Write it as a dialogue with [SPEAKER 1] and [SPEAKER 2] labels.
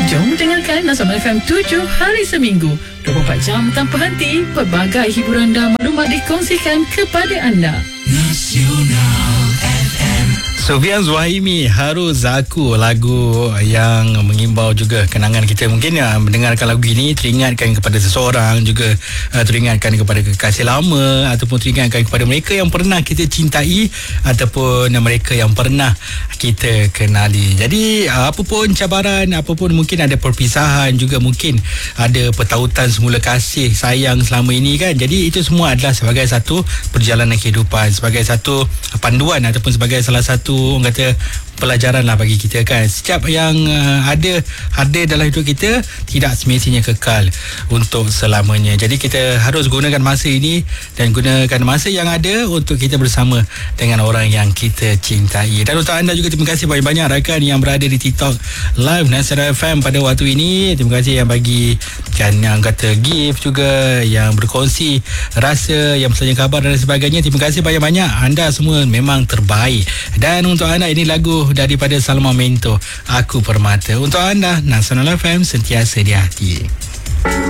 [SPEAKER 1] Jom dengarkan Nasional FM 7 hari seminggu 24 jam tanpa henti. Pelbagai hiburan dan maklumat dikongsikan kepada anda. Nasional FM.
[SPEAKER 2] Sofian Zuhaimi, Harus Aku, lagu yang mengimbau juga kenangan kita. Mungkin mendengarkan lagu ini teringatkan kepada seseorang, juga teringatkan kepada kekasih lama, ataupun teringatkan kepada mereka yang pernah kita cintai ataupun mereka yang pernah kita kenali. Jadi apapun cabaran, apapun mungkin ada perpisahan, juga mungkin ada pertautan semula kasih sayang selama ini kan. Jadi itu semua adalah sebagai satu perjalanan kehidupan, sebagai satu panduan ataupun sebagai salah satu orang kata pelajaran lah bagi kita kan. Setiap yang ada dalam hidup kita tidak semestinya kekal untuk selamanya. Jadi kita harus gunakan masa ini dan gunakan masa yang ada untuk kita bersama dengan orang yang kita cintai. Dan untuk anda juga, terima kasih banyak-banyak rakan yang berada di TikTok Live Nasional FM pada waktu ini. Terima kasih yang bagi yang kata gift, juga yang berkongsi rasa, yang bertanya kabar dan sebagainya. Terima kasih banyak-banyak. Anda semua memang terbaik. Dan untuk anda, ini lagu daripada Salma Mento, Aku Permata. Untuk anda, Nasional FM sentiasa di hati.